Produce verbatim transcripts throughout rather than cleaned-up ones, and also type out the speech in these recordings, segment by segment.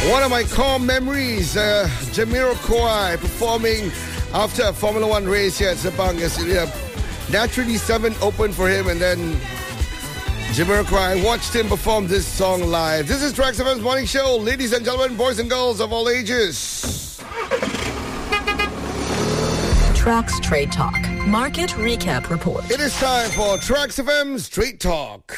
One of my core memories, uh, Jamiroquai performing after a Formula One race here at Sepang yesterday. Naturally, seven opened for him, and then Jamiroquai, I watched him perform this song live. This is Trax F M's morning show. Ladies and gentlemen, boys and girls of all ages. Trax Trade Talk. Market Recap Report. It is time for Trax F M's Trade Talk.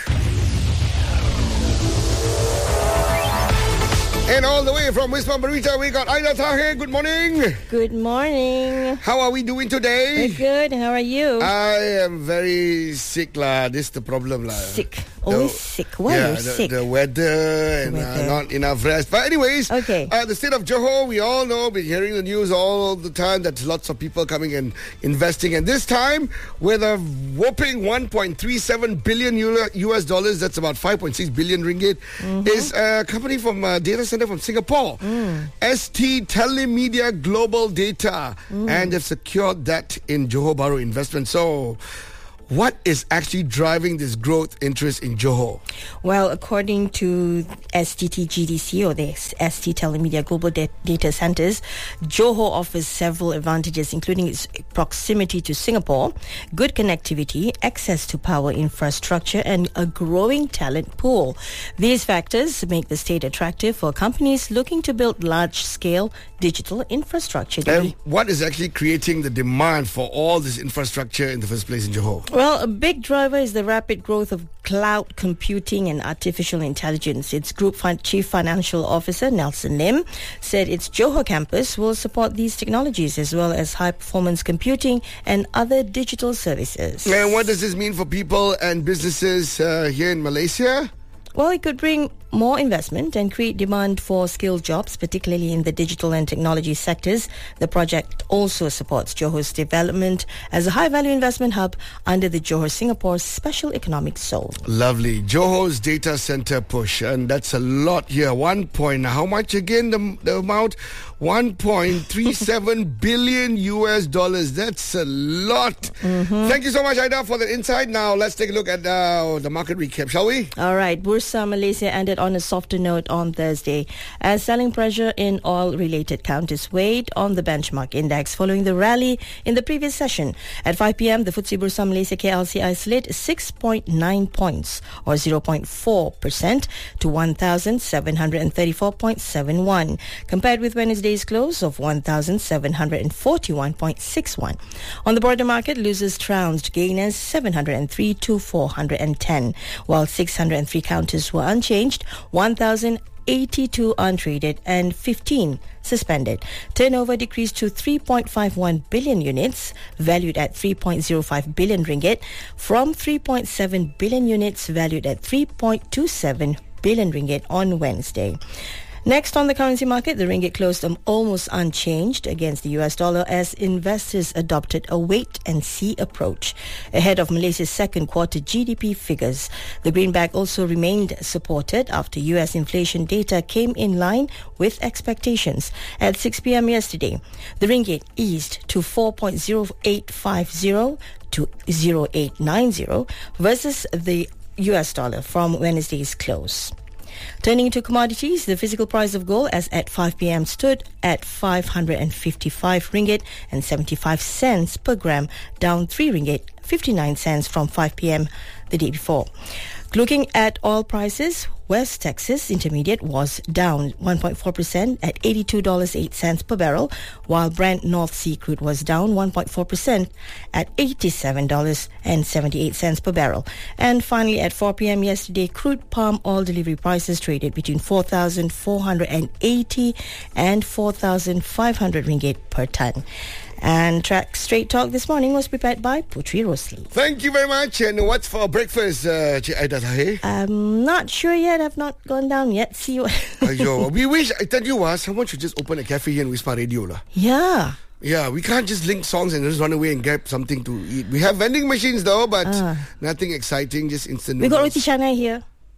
And all the way from Wisma Marita, we got Aida Tahir. Good morning. Good morning. How are we doing today? We're good. How are you? I am very sick, lah. This is the problem, lah. Sick. Always the, sick. Why yeah, are you the, sick? The weather and weather. Uh, not enough rest. But anyways, okay. uh, the state of Johor, we all know, been hearing the news all the time that lots of people coming and investing. And this time, with a whopping one point three seven billion U S dollars, that's about five point six billion ringgit, mm-hmm. is a company from a data center from Singapore, mm. S T Telemedia Global Data, mm. and they've secured that in Johor Bahru Investment. So, what is actually driving this growth interest in Johor? Well, according to S T T G D C, or the S T Telemedia Global da- Data Centers, Johor offers several advantages, including its proximity to Singapore, good connectivity, access to power infrastructure, and a growing talent pool. These factors make the state attractive for companies looking to build large-scale digital infrastructure. And what is actually creating the demand for all this infrastructure in the first place in Johor? Well, a big driver is the rapid growth of cloud computing and artificial intelligence. Its Group fin- Chief Financial Officer, Nelson Lim, said its Johor campus will support these technologies as well as high-performance computing and other digital services. And what does this mean for people and businesses uh, here in Malaysia? Well, it could bring more investment and create demand for skilled jobs, particularly in the digital and technology sectors. The project also supports Johor's development as a high-value investment hub under the Johor-Singapore Special Economic Zone. Lovely. Johor's data center push, and that's a lot here. One point, how much again, the, the amount? one point three seven billion U S dollars. That's a lot. Mm-hmm. Thank you so much, Aida, for the insight. Now, let's take a look at uh, the market recap, shall we? All right. Bursa Malaysia ended on a softer note on Thursday as selling pressure in oil-related counters weighed on the benchmark index following the rally in the previous session. At five p.m., the F T S E Bursa Malaysia K L C I slid six point nine points or zero point four percent to one thousand seven hundred thirty-four point seven one, compared with Wednesday's close of one thousand seven hundred forty-one point six one. On the broader market, losers trounced gainers seven hundred three to four hundred ten, while six hundred three counters were unchanged, one thousand eighty-two untraded and fifteen suspended. Turnover decreased to three point five one billion units, valued at three point zero five billion ringgit, from three point seven billion units valued at three point two seven billion ringgit on Wednesday. Next, on the currency market, the ringgit closed um, almost unchanged against the U S dollar as investors adopted a wait-and-see approach ahead of Malaysia's second quarter G D P figures. The greenback also remained supported after U S inflation data came in line with expectations. At six p.m. yesterday, the ringgit eased to four point zero eight five zero to zero eight nine zero versus the U S dollar from Wednesday's close. Turning to commodities, the physical price of gold as at five p.m. stood at five hundred fifty-five ringgit and seventy-five cents per gram, down three ringgit fifty-nine cents from five p.m. the day before. Looking at oil prices, West Texas Intermediate was down one point four percent at eighty-two dollars and eight cents per barrel, while Brent North Sea crude was down one point four percent at eighty-seven dollars and seventy-eight cents per barrel. And finally, at four p.m. yesterday, crude palm oil delivery prices traded between four thousand four hundred eighty and four thousand five hundred ringgit per ton. And Track Straight Talk this morning was prepared by Putri Rosli. Thank you very much. And what's for breakfast, uh, Cik Aida Tahir? I'm not sure yet. I've not gone down yet. See you. Ayo, we wish, I tell you what, someone should just open a cafe here in Wisma Radio. lah. Yeah. Yeah, we can't just link songs and just run away and get something to eat. We have vending machines though, but uh. nothing exciting, just instant We noodles. got roti canai here.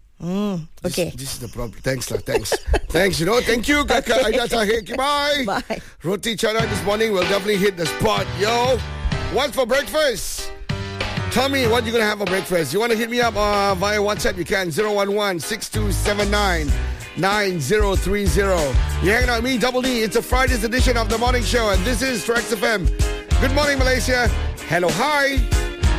Mm, okay. This, this is the problem. Thanks, lah. Thanks. Thanks, you know. Thank you, Kaka Aida Tahir. Bye. Bye. Roti chana this morning will definitely hit the spot. Yo, what's for breakfast? Tell me what you're going to have for breakfast. You want to hit me up uh, via WhatsApp? You can. zero one one six two seven nine nine zero three zero. You're hanging out with me, Double D. It's a Friday's edition of The Morning Show, and this is Trax F M. Good morning, Malaysia. Hello, hi.